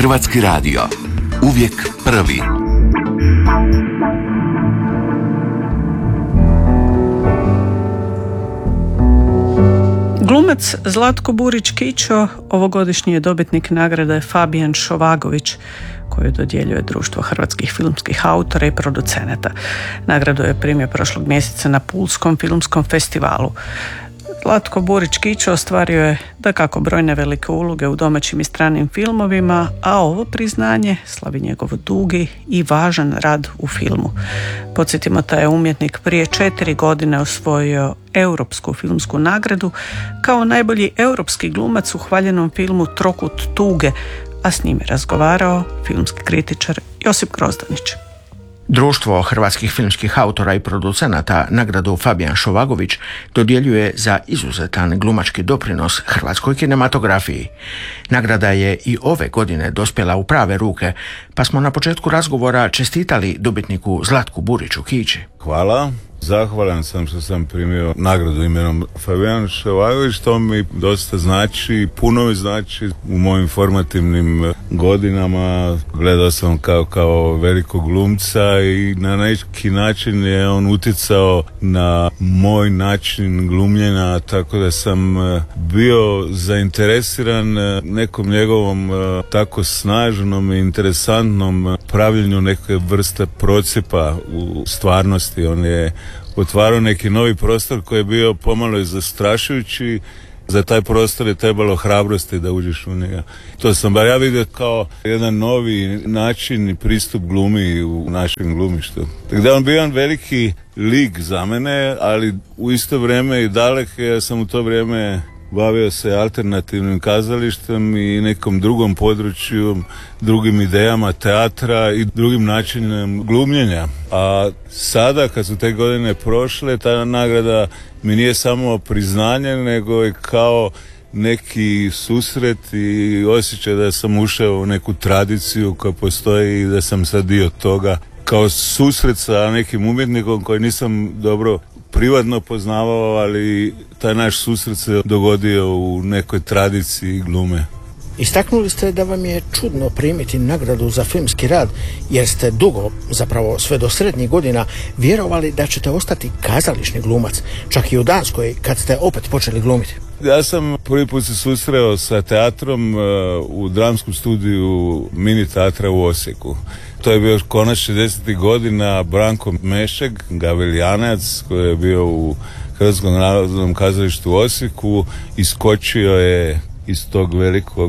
Hrvatski radio. Uvijek prvi. Glumac Zlatko Burić-Kićo ovogodišnji je dobitnik nagrade Fabijan Šovagović koju dodjeljuje Društvo hrvatskih filmskih autora i producenata. Nagradu je primio prošlog mjeseca na Pulskom filmskom festivalu. Zlatko Burić-Kićo ostvario je dakako brojne velike uloge u domaćim i stranim filmovima, a ovo priznanje slavi njegov dugi i važan rad u filmu. Podsjetimo, taj je umjetnik prije 4 godine osvojio Europsku filmsku nagradu kao najbolji europski glumac u hvaljenom filmu Trokut tuge, a s njim je razgovarao filmski kritičar Josip Grozdanić. Društvo hrvatskih filmskih autora i producenata nagradu Fabijan Šovagović dodjeljuje za izuzetan glumački doprinos hrvatskoj kinematografiji. Nagrada je i ove godine dospjela u prave ruke, pa smo na početku razgovora čestitali dobitniku Zlatku Buriću-Kići. Hvala. Zahvalan sam što sam primio nagradu imenom Fabijan Šovagović, to mi dosta znači, puno mi znači u mojim formativnim godinama. Gledao sam kao velikog glumca i na neki način je on utjecao na moj način glumljenja, tako da sam bio zainteresiran nekom njegovom tako snažnom i interesantnom pravljenju neke vrste procjepa u stvarnosti. On je otvarao neki novi prostor koji je bio pomalo i zastrašujući. Za taj prostor je trebalo hrabrosti da uđeš u njega. To sam bar ja vidio kao jedan novi način i pristup glumi u našem glumištu. Tako da on bio jedan veliki lik za mene, ali u isto vrijeme i dalek. Ja sam u to vrijeme bavio se alternativnim kazalištem i nekom drugom području, drugim idejama teatra i drugim načinom glumljenja. A sada, kad su te godine prošle, ta nagrada mi nije samo priznanje, nego je kao neki susret i osjećaj da sam ušao u neku tradiciju koja postoji i da sam sad dio toga. Kao susret sa nekim umjetnikom koji nisam dobro privatno poznavao, ali taj naš susret se dogodio u nekoj tradiciji glume. Istaknuli ste da vam je čudno primiti nagradu za filmski rad, jer ste dugo, zapravo sve do srednjih godina, vjerovali da ćete ostati kazališni glumac, čak i u Danskoj kad ste opet počeli glumiti. Ja sam prvi put se susreo sa teatrom u dramskom studiju mini teatra u Osijeku. To je bio konac 60. godina. Branko Mešek, Gaveljanac, koji je bio u Hrvatskom narodnom kazalištu u Osijeku, iskočio je iz tog velikog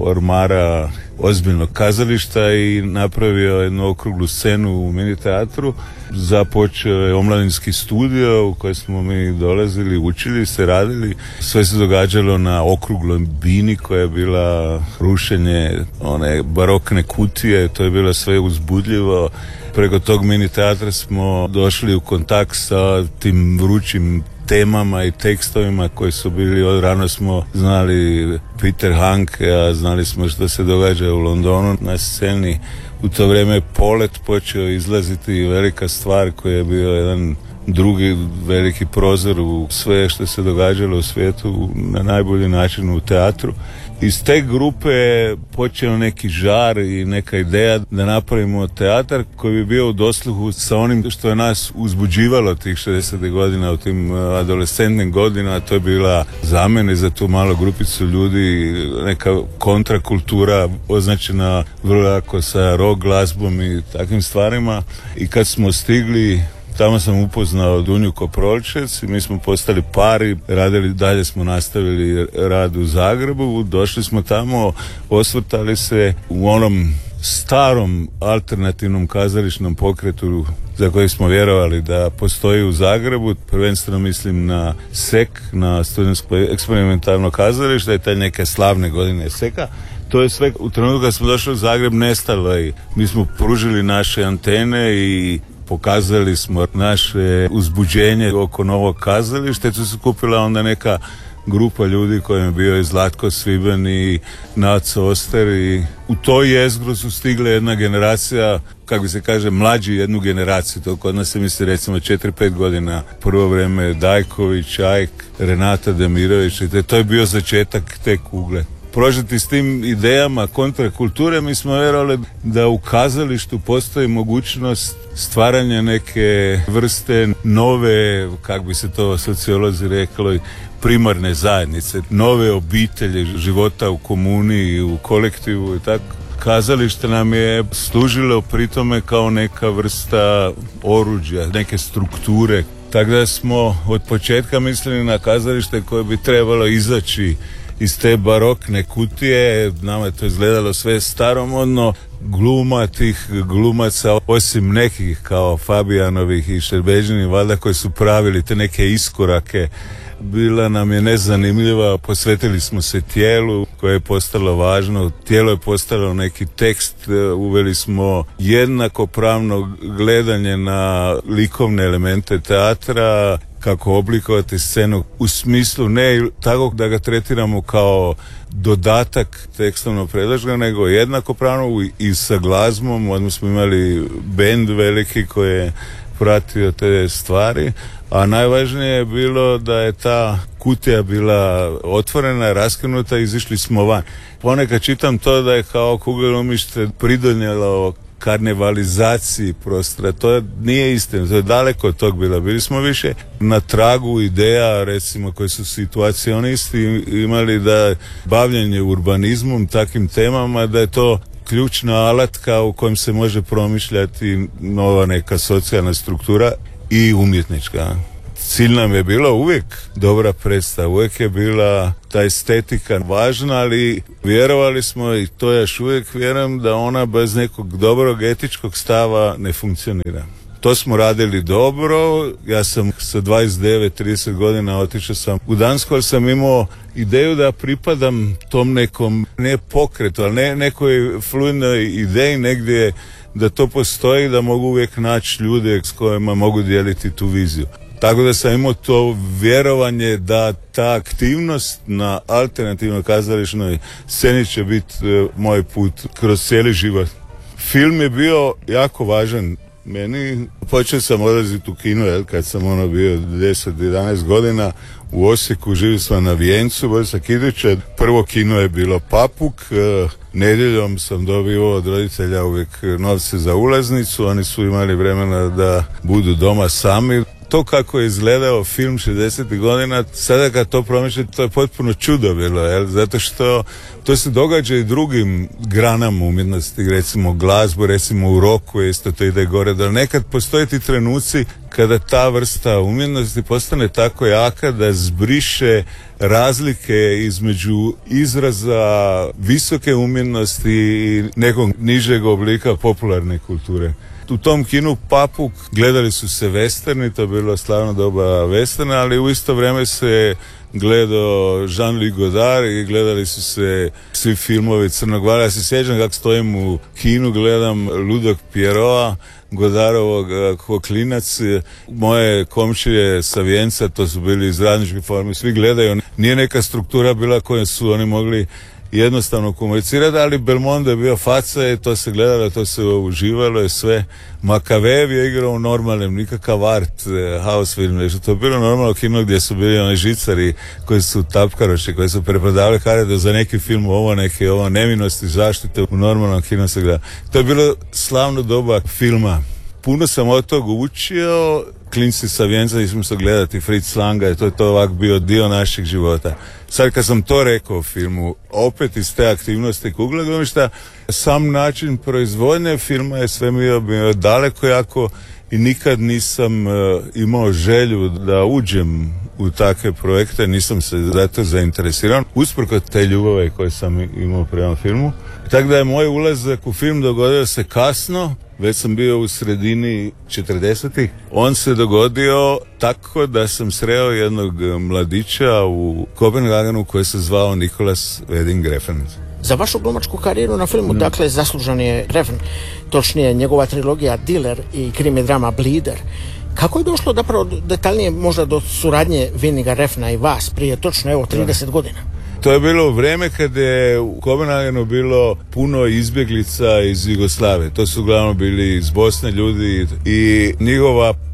ormara ozbiljnog kazališta i napravio jednu okruglu scenu u mini teatru. Započeo je omladinski studio u koji smo mi dolazili, učili se, radili. Sve se događalo na okrugloj bini koja je bila rušenje one barokne kutije, to je bilo sve uzbudljivo. Preko tog mini teatra smo došli u kontakt sa tim vrućim temama i tekstovima koji su bili, od rano smo znali Peter Hanke, a znali smo što se događa u Londonu na sceni. U to vrijeme Polet počeo izlaziti, velika stvar koja je bio jedan drugi veliki prozor u sve što se događalo u svijetu na najbolji način u teatru. Iz te grupe je počeo neki žar i neka ideja da napravimo teatar koji bi bio u dosluhu sa onim što je nas uzbuđivalo tih 60. godina, u tim adolescentnim godinama. To je bila za mene, za tu malu grupicu ljudi, neka kontrakultura označena vrlo jako sa rock glazbom i takvim stvarima. I kad smo stigli, tamo sam upoznao Dunju Koprolčec i mi smo postali pari, radili, dalje smo nastavili rad u Zagrebu, došli smo tamo, osvrtali se u onom starom alternativnom kazališnom pokretu za koji smo vjerovali da postoji u Zagrebu. Prvenstveno mislim na SEK, na studentsko eksperimentalno kazalište i te neke slavne godine SEK-a. To je sve u trenutku kad smo došli u Zagreb nestalo i mi smo pružili naše antene i pokazali smo naše uzbuđenje oko novog kazališta. Tu se kupila onda neka grupa ljudi kojim je bio i Zlatko Sviben i Naco Oster i u toj jezgru su stigle jedna generacija, kako se kaže, mlađi jednu generaciju. To kod nas se misli recimo 4-5 godina. Prvo vrijeme Dajković, Ajk, Renata Demirović i to je bio začetak te kugle. prožeti s tim idejama kontrakulture, mi smo vjerovali da u kazalištu postoji mogućnost stvaranja neke vrste nove, kako bi se to sociolozi rekli, primarne zajednice, nove obitelji života u komuni i u kolektivu i tako. Kazalište nam je služilo pri tome kao neka vrsta oruđa, neke strukture. Tako da smo od početka mislili na kazalište koje bi trebalo izaći iz te barokne kutije. Nama je to izgledalo sve staromodno. Gluma tih glumaca, osim nekih kao Fabijanovih i Šerbedžinih, valjda koji su pravili te neke iskorake, bila nam je nezanimljiva. Posvetili smo se tijelu koje je postalo važno. Tijelo je postalo neki tekst. Uveli smo jednakopravno gledanje na likovne elemente teatra, kako oblikovati scenu u smislu ne tako da ga tretiramo kao dodatak tekstovno predložga, nego jednakopravno i sa glazbom. Odmah smo imali bend veliki koji je pratio te stvari, a najvažnije je bilo da je ta kutija bila otvorena, raskinuta, izišli smo van. Ponekad čitam to da je kao kugelomište pridonijelo karnevalizaciji prostora. To nije istina, to je daleko od tog bilo. Bili smo više na tragu ideja, recimo, koji su situacionisti imali, da bavljenje urbanizmom, takvim temama, da je to ključna alatka u kojem se može promišljati nova neka socijalna struktura i umjetnička. Cilj nam je bilo uvijek dobra predstava, uvijek je bila ta estetika važna, ali vjerovali smo, i to još uvijek vjerujem, da ona bez nekog dobrog etičkog stava ne funkcionira. To smo radili dobro. Ja sam sa 29-30 godina otišao sam u Dansku, ali sam imao ideju da pripadam tom nekom, ne pokretu, ali nekoj fluidnoj ideji negdje, da to postoji, da mogu uvijek naći ljude s kojima mogu dijeliti tu viziju. Tako da sam imao to vjerovanje da ta aktivnost na alternativnoj kazališnoj sceni će biti moj put kroz cijeli život. Film je bio jako važan meni. Počeo sam odlaziti u kino kad sam bio 10-11 godina u Osijeku, živio sam na Vijencu, Borisa Kidića. Prvo kino je bilo Papuk. Nedjeljom sam dobio od roditelja uvijek novce za ulaznicu, oni su imali vremena da budu doma sami. To kako je izgledao film 60. godina, sada kad to promišljate, to je potpuno čudo bilo, zato što to se događa i drugim granama umjetnosti, recimo glazbu, recimo u roku isto to ide gore, da nekad postoje ti trenuci kada ta vrsta umjetnosti postane tako jaka da zbriše razlike između izraza visoke umjetnosti i nekog nižeg oblika popularne kulture. U tom kinu Papuk gledali su se westerni, to je bilo slavno doba westerna, ali u isto vrijeme se gledao Jean-Luc Godard i gledali su se svi filmovi Crnog vala. Ja se sjećam kako stojim u kinu, gledam Ludog Pierrota, Godarovog ko klinac. Moje komšije sa Vijenca, to su bili iz radničke forme, svi gledaju. Nije neka struktura bila koju su oni mogli jednostavno komunicirati, ali Belmondo je bio faca i to se gledalo, to se uživalo je sve. Makavejev je igrao u normalnim, nikakav art house film, nešto. To je bilo normalno kino gdje su bili oni žicari koji su tapkaroši, koji su preprodavali karte za neki film, ovo neminosti, zaštite, u normalnom kino se gleda. To je bilo slavno doba filma. Puno sam od toga učio, klinci sa Vijenca išli smo gledati Fritz Langa i to je to ovak bio dio naših života. Sad kad sam to rekao u filmu, opet iz te aktivnosti kuglegomišta, sam način proizvodnje filma je sve bio daleko jako i nikad nisam imao želju da uđem u takve projekte, nisam se zato zainteresiran, usprkos te ljubave koje sam imao prema filmu. Tako da je moj ulazak u film dogodio se kasno, već sam bio u sredini 40-ih. On se dogodio tako da sam sreo jednog mladića u Kopenhagenu koji se zvao Nicolas Winding Refn. Za vašu glumačku karijeru na filmu, dakle, zaslužan je Refn, točnije njegova trilogija Dealer i krimi drama Bleeder. Kako je došlo detaljnije možda do suradnje Windinga Refna i vas prije točno 30 godina? To je bilo vrijeme kad je u Kopenhagenu bilo puno izbjeglica iz Jugoslavije. To su uglavnom bili iz Bosne ljudi i njihova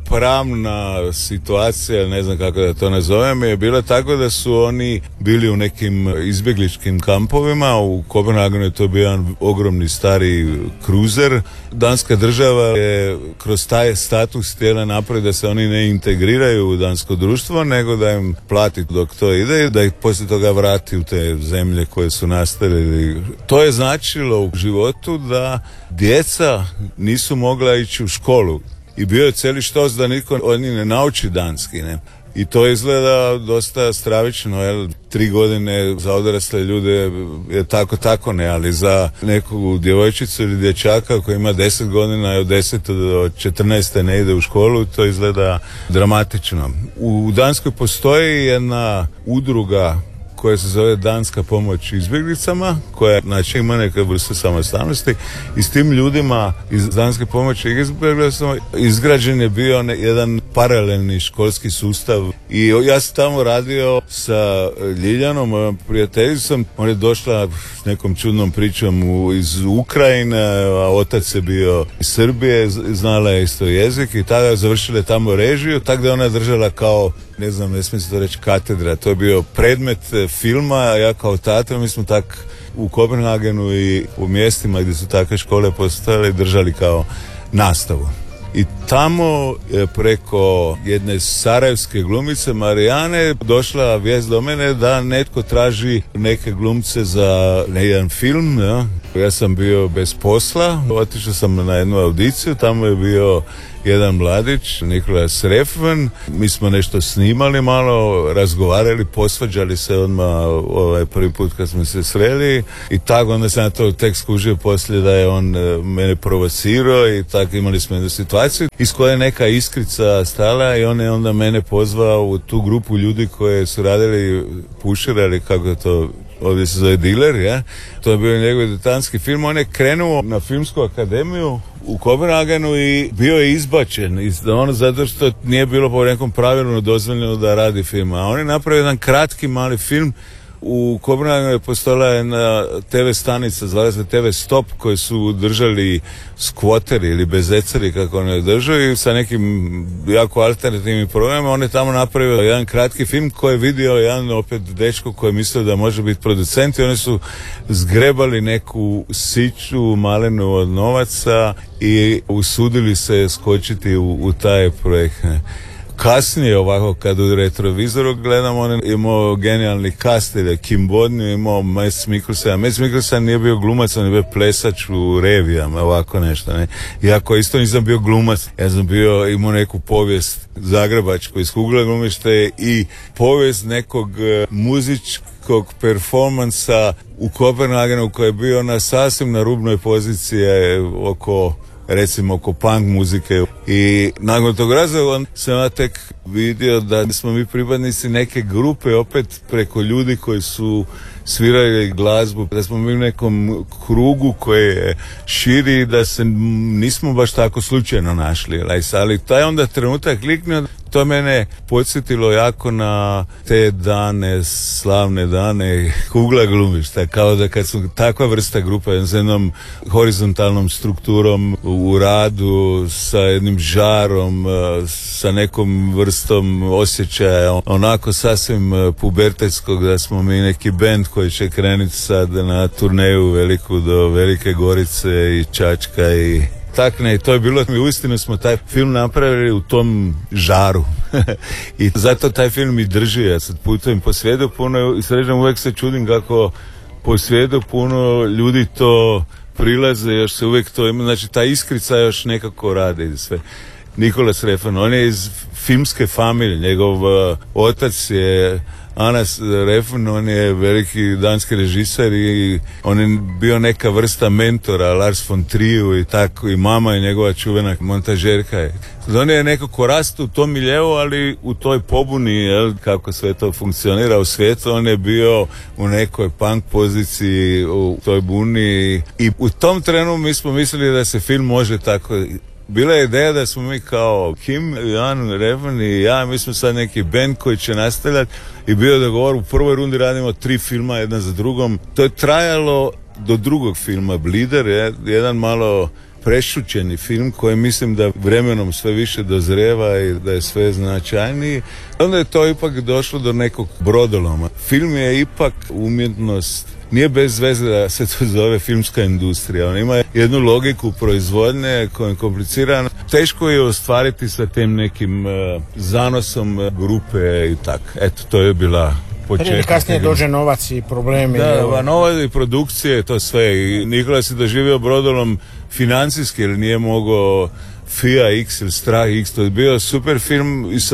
pravna situacija, ne znam kako da to nazovem, je bila tako da su oni bili u nekim izbjegličkim kampovima. U Kopenhagenu je to bio jedan ogromni stari kruzer. Danska država je kroz taj status htjela napraviti da se oni ne integriraju u dansko društvo, nego da im plati dok to ide i da ih poslije toga vrati u te zemlje koje su nastavili. To je značilo u životu da djeca nisu mogla ići u školu i bio je cijeli štos da niko od njih ne nauči danski, ne? I to izgleda dosta stravično, jer 3 godine za odrasle ljude je tako ne, ali za neku djevojčicu ili dječaka koji ima 10 godina i od 10 do 14 ne ide u školu, to izgleda dramatično. U Danskoj postoji jedna udruga koja se zove Danska pomoć izbjeglicama, koja znači ima neke vrste samostalnosti i s tim ljudima iz Danske pomoći izbjeglicama izgrađen je bio jedan paralelni školski sustav i ja sam tamo radio sa Ljiljanom, mojom prijateljicom. Ona je došla s nekom čudnom pričom iz Ukrajine, a otac je bio iz Srbije, znala je isto jezik i tada završila tamo režiju, tako da je ona držala kao, ne znam, ne smijem se to reći, katedra. To je bio predmet filma, a ja kao teatro, mi smo tak u Kopenhagenu i u mjestima gdje su takve škole postojale držali kao nastavu. I tamo preko jedne sarajevske glumice Marijane došla vijest do mene da netko traži neke glumce za jedan film. Ja sam bio bez posla, otišao sam na jednu audiciju, tamo je bio jedan mladić, Nikolas Refn. Mi smo nešto snimali malo, razgovarali, posvađali se odmah prvi put kad smo se sreli i tako onda sam na to tek skužio poslije da je on mene provocirao i tako imali smo jednu situaciju iz koje je neka iskrica stala i on je onda mene pozvao u tu grupu ljudi koje su radili pušere, ali kako to ovdje se zove diler, ja? To je bio njegov debutanski film. On je krenuo na filmsku akademiju u Kopenhagenu i bio je izbačen zato što nije bilo po nekom pravilu dozvoljeno da radi film. A on je napravio jedan kratki mali film. U Kopenhagenu je postojala jedna TV stanica, zvala se TV Stop, koji su držali skvoteri ili bezeceri, kako oni držaju, sa nekim jako alternativnim programima. On je tamo napravio jedan kratki film koji je vidio jedan opet dečko koji je mislio da može biti producent i oni su zgrebali neku siću malenu od novaca i usudili se skočiti u taj projekt. Kasnije ovako kad u retrovizoru gledam, on je imao genijalni cast, Kim Bodnia, imao Mads Mikkelsen. Mads Mikkelsen nije bio glumac, on je bio plesač u revijama, ovako nešto, ne. Iako isto nisam bio glumac, ja sam imao neku povijest zagrebačku iz Kugla glumište i povijest nekog muzičkog performansa u Kopenhagenu koji je bio sasvim na rubnoj poziciji oko punk muzike i nakon tog razloga sam ja tek vidio da smo mi pripadnici neke grupe opet preko ljudi koji su svirali glazbu, da smo mi u nekom krugu koji je širi, da se nismo baš tako slučajno našli, ali taj onda trenutak kliknuo. To mene podsjetilo jako na te dane, slavne dane Kugla glumišta, kao da kad su takva vrsta grupa s jednom horizontalnom strukturom u radu, sa jednim žarom, sa nekom vrstom osjećaja, onako sasvim pubertetskog, da smo mi neki bend koji će krenuti sad na turneju veliku do Velike Gorice i Čačka i takne, i to je bilo, mi uistinu smo taj film napravili u tom žaru i zato taj film i drži. Ja sad putujem po svijetu puno i sređam, uvijek se čudim kako po svijetu puno ljudi to prilaze, još se uvijek to ima, znači ta iskrica još nekako radi sve. Nikolas Refn, on je iz filmske familije, njegov otac je Anas Refn, on je veliki danski režiser i on je bio neka vrsta mentora Lars von Triju i tako, i mama je njegova čuvena montažerka. On je nekako rast u tom miljeu, ali u toj pobuni, kako sve to funkcionira u svijetu, on je bio u nekoj punk poziciji u toj buni i u tom trenu mi smo mislili da se film može tako. Bila je ideja da smo mi kao Kim, Jan, Refn i ja, mi smo sad neki band koji će nastavljati i bio je dogovor, u prvoj rundi radimo 3 filma jedan za drugom. To je trajalo do drugog filma, Bleeder, jedan malo prešućeni film koji mislim da vremenom sve više dozreva i da je sve značajniji. Onda je to ipak došlo do nekog brodoloma. Film je ipak umjetnost. Nije bez veze da se to zove filmska industrija. On ima jednu logiku proizvodnje koja je komplicirana. Teško je ostvariti sa tim nekim zanosom grupe i tak. Eto, to je bila početak. Kasnije dođe novac i problemi. Da, novac i produkcije, to sve. I Nikola si doživio brodolom financijski, jer nije mogao FIA X ili Strah X, to je bio super film i sa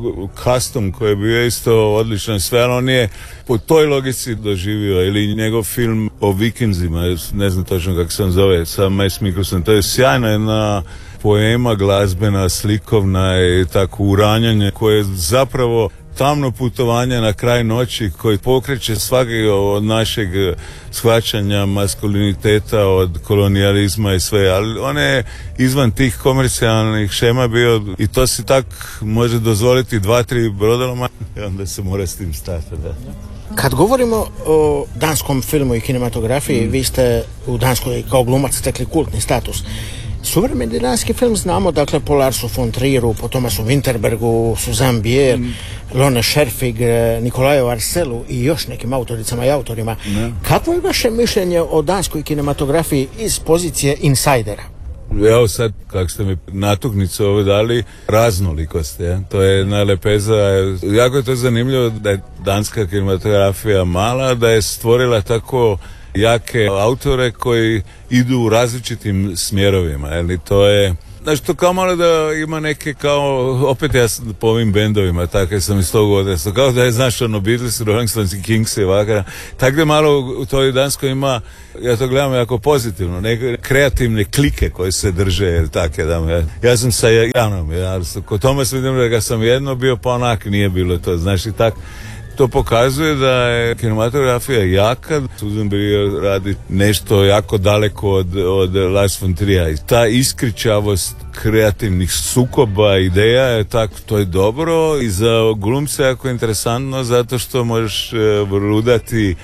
castom koji je bio isto odličan sve, ali on je po toj logici doživio, ili njegov film o Vikinzima, ne znam točno kako se on zove, sa Mads Mikkelsen, to je sjajna jedna poema, glazbena, slikovna i tako uranjanje koje je zapravo tamno putovanje na kraj noći koji pokreće svaki od našeg shvaćanja maskuliniteta, od kolonijalizma i sve, ali on je izvan tih komercijalnih šema bio i to si tak može dozvoliti 2-3 brodoloma i onda se mora s tim stati. Da. Kad govorimo o danskom filmu i kinematografiji, vi ste u Danskoj kao glumac stekli kultni status. Suvremeni danski film znamo, dakle, po Larsu von Trieru, po Thomasu Winterbergu, Suzanne Bier, Lone Scherfig, Nikolaju Arcelu i još nekim autoricama i autorima. Kakvo je vaše mišljenje o danskoj kinematografiji iz pozicije insajdera? Evo sad, kako ste mi natuknicu ovo dali, raznolikost, to je jedna lepeza. Jako je to zanimljivo da je danska kinematografija mala, da je stvorila tako jake autore koji idu u različitim smjerovima, ili to je, znači to kao malo da ima neke kao, opet ja po ovim bendovima, tako sam iz tog odrasta, kao da je, znaš, ono Beatles, Rolling Stones i Kings i ovakva, tako da malo u toj Danskoj ima, ja to gledam jako pozitivno, neke kreativne klike koje se drže, tako da, ja sam sa Janom, kod Tomasa Winterberga sam jedno bio, pa onak nije bilo to, znaš, i tak. To pokazuje da je kinematografija jaka, Susan Bier radi nešto jako daleko od Lars von Triera. I ta iskričavost kreativnih sukoba, ideja je tako, to je dobro i za glumce jako interesantno zato što možeš vrludati,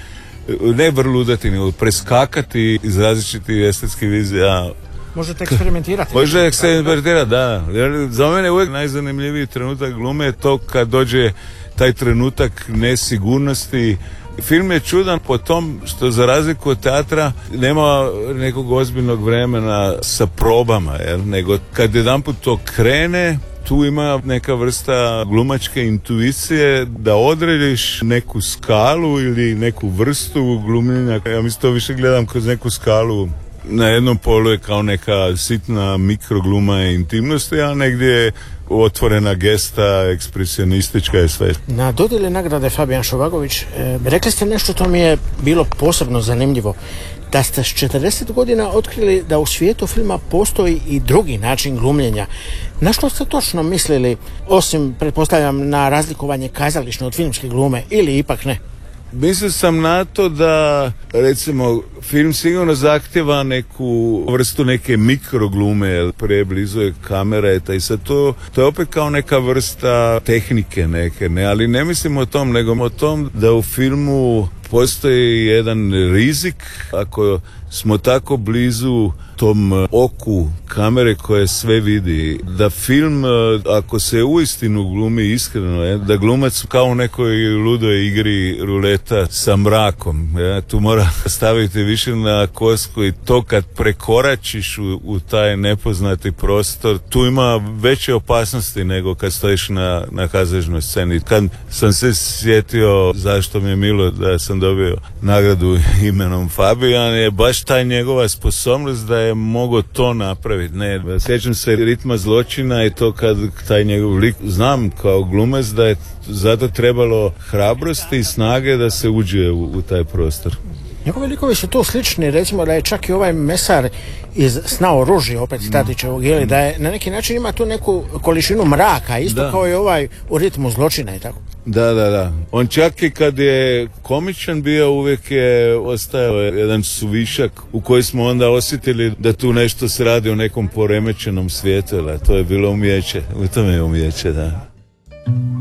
ne vrludati, nego preskakati iz različitih estetskih vizija. Možete eksperimentirati. Može eksperimentirati, da. Za mene uvijek najzanimljiviji trenutak glume je to kad dođe taj trenutak nesigurnosti. Film je čudan po tom što za razliku od teatra nema nekog ozbiljnog vremena sa probama, nego kad jedanput to krene, tu ima neka vrsta glumačke intuicije da odrediš neku skalu ili neku vrstu glumljenja. Ja mislim to više gledam kroz neku skalu. Na jednom polu je kao neka sitna mikrogluma intimnosti, a negdje je otvorena gesta, ekspresionistička je sve. Na dodjeli nagrade Fabijan Šovagović rekli ste nešto, to mi je bilo posebno zanimljivo, da ste s 40 godina otkrili da u svijetu filma postoji i drugi način glumljenja. Na što ste točno mislili, osim, pretpostavljam, na razlikovanje kazališne od filmske glume, ili ipak ne? Mislio sam na to da, recimo, film sigurno zahtjeva neku vrstu neke mikroglume, preblizu je kamera i sad to je opet kao neka vrsta tehnike neke, ne, ali ne mislim o tom, nego o tom da u filmu postoji jedan rizik ako smo tako blizu tom oku kamere koje sve vidi, da film, ako se uistinu glumi iskreno, da glumac kao u nekoj ludoj igri ruleta sa mrakom, tu mora staviti više na kosku i to kad prekoračiš u taj nepoznati prostor, tu ima veće opasnosti nego kad stojiš na kazališnoj sceni. Kad sam se sjetio zašto mi je milo da sam dobio nagradu imenom Fabijan, je baš taj njegova sposobnost da je mogao to napraviti. Ne, sjećam se Ritma zločina i to kad taj njegov lik, znam kao glumac da je zato trebalo hrabrosti i snage da se uđe u taj prostor. Njegovi likovi su tu slični, recimo da je čak i ovaj mesar iz Sna o ruži, opet Statićevog, da je na neki način ima tu neku količinu mraka, isto kao i ovaj u Ritmu zločina i tako. Da. On čak i kad je komičan bio, uvijek je ostajao jedan suvišak u koji smo onda osjetili da tu nešto se radi o nekom poremećenom svijetu. To je bilo umijeće, u tome je umijeće, da.